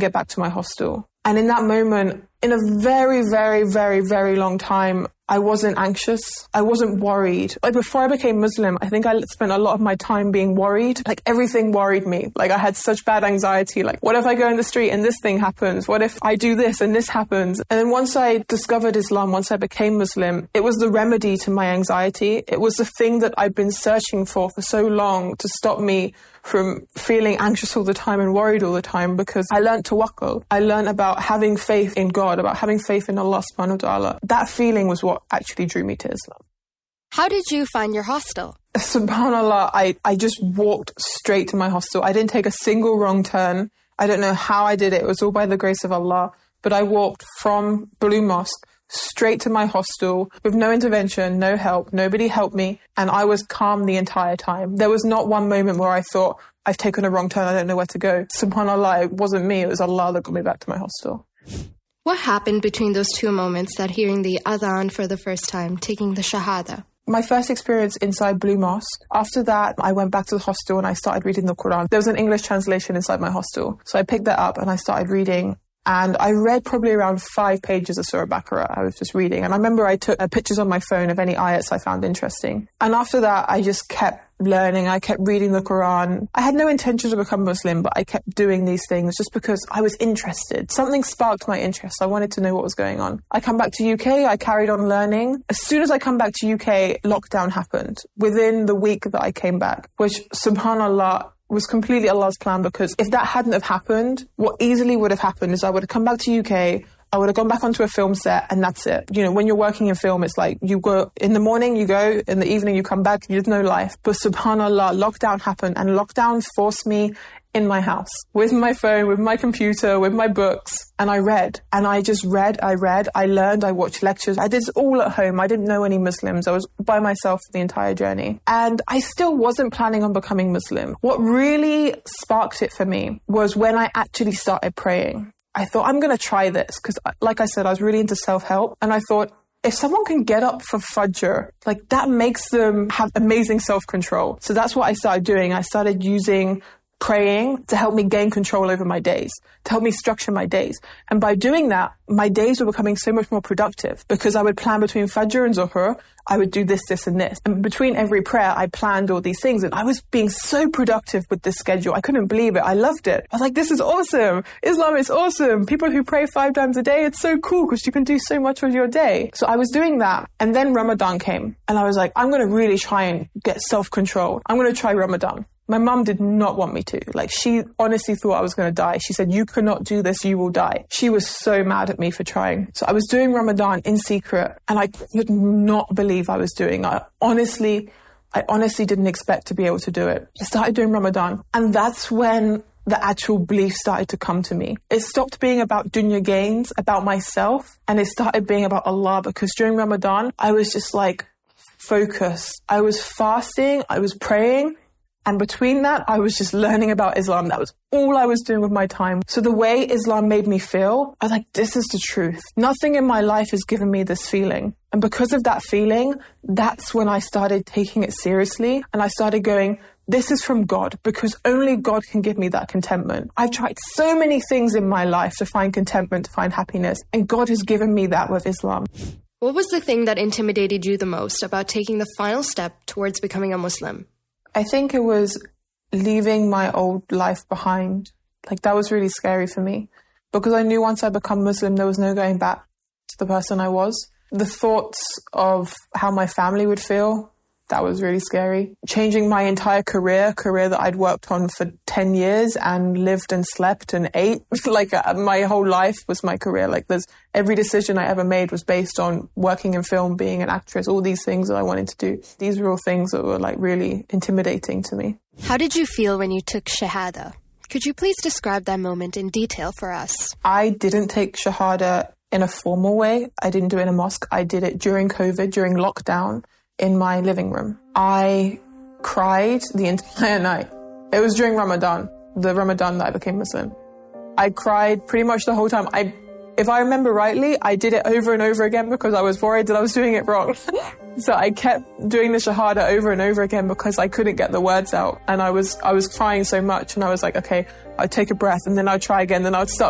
get back to my hostel. And in that moment, in a very, very, very, very long time, I wasn't anxious. I wasn't worried. Like before I became Muslim, I think I spent a lot of my time being worried. Like everything worried me. Like I had such bad anxiety. Like what if I go in the street and this thing happens? What if I do this and this happens? And then once I discovered Islam, once I became Muslim, it was the remedy to my anxiety. It was the thing that I've been searching for so long to stop me from feeling anxious all the time and worried all the time, because I learned tawakkul. I learned about having faith in God, about having faith in Allah subhanahu wa ta'ala. That feeling was what actually drew me to Islam. How did you find your hostel? SubhanAllah, I just walked straight to my hostel. I didn't take a single wrong turn. I don't know how I did it. It was all by the grace of Allah. But I walked from Blue Mosque straight to my hostel with no intervention, no help. Nobody helped me. And I was calm the entire time. There was not one moment where I thought, I've taken a wrong turn. I don't know where to go. SubhanAllah, it wasn't me. It was Allah that got me back to my hostel. What happened between those two moments, that hearing the adhan for the first time, taking the shahada? My first experience inside Blue Mosque. After that, I went back to the hostel and I started reading the Quran. There was an English translation inside my hostel. So I picked that up and I started reading. And I read probably around 5 pages of Surah Baqarah. I was just reading. And I remember I took pictures on my phone of any ayats I found interesting. And after that, I just kept learning. I kept reading the Quran. I had no intention to become Muslim, but I kept doing these things just because I was interested. Something sparked my interest. I wanted to know what was going on. I come back to UK. I carried on learning. As soon as I come back to UK, lockdown happened. Within the week that I came back, which, subhanAllah, was completely Allah's plan, because if that hadn't have happened, what easily would have happened is I would have come back to UK, I would have gone back onto a film set, and that's it. You know, when you're working in film, it's like you go in the morning, you go, in the evening you come back, there's no life. But subhanAllah, lockdown happened, and lockdown forced me in my house with my phone, with my computer, with my books. And I read, and I just read, I learned, I watched lectures. I did it all at home. I didn't know any Muslims. I was by myself for the entire journey. And I still wasn't planning on becoming Muslim. What really sparked it for me was when I actually started praying. I thought, I'm going to try this, because like I said, I was really into self-help. And I thought, if someone can get up for Fajr, like that makes them have amazing self-control. So that's what I started doing. I started using praying to help me gain control over my days, to help me structure my days. And by doing that, my days were becoming so much more productive, because I would plan between Fajr and Zuhr, I would do this, this and this. And between every prayer, I planned all these things. And I was being so productive with this schedule. I couldn't believe it. I loved it. I was like, this is awesome. Islam is awesome. People who pray 5 times a day, it's so cool because you can do so much with your day. So I was doing that. And then Ramadan came. And I was like, I'm going to really try and get self-control. I'm going to try Ramadan. My mum did not want me to. Like, she honestly thought I was going to die. She said, you cannot do this, you will die. She was so mad at me for trying. So I was doing Ramadan in secret, and I could not believe I was doing it. I honestly didn't expect to be able to do it. I started doing Ramadan, and that's when the actual belief started to come to me. It stopped being about dunya gains, about myself, and it started being about Allah, because during Ramadan, I was just like focused. I was fasting, I was praying, and between that, I was just learning about Islam. That was all I was doing with my time. So the way Islam made me feel, I was like, this is the truth. Nothing in my life has given me this feeling. And because of that feeling, that's when I started taking it seriously. And I started going, this is from God, because only God can give me that contentment. I've tried so many things in my life to find contentment, to find happiness. And God has given me that with Islam. What was the thing that intimidated you the most about taking the final step towards becoming a Muslim? I think it was leaving my old life behind. Like, that was really scary for me, because I knew once I become Muslim, there was no going back to the person I was. The thoughts of how my family would feel, that was really scary. Changing my entire career that I'd worked on for 10 years and lived and slept and ate. Like, my whole life was my career. Like, every decision I ever made was based on working in film, being an actress, all these things that I wanted to do. These were all things that were like really intimidating to me. How did you feel when you took Shahada? Could you please describe that moment in detail for us? I didn't take Shahada in a formal way. I didn't do it in a mosque. I did it during COVID, during lockdown, in my living room. I cried the entire night. It was during Ramadan, the Ramadan that I became Muslim. I cried pretty much the whole time. If I remember rightly, I did it over and over again because I was worried that I was doing it wrong. So I kept doing the Shahada over and over again because I couldn't get the words out. And I was crying so much, and I was like, okay, I'd take a breath and then I'd try again, then I'd start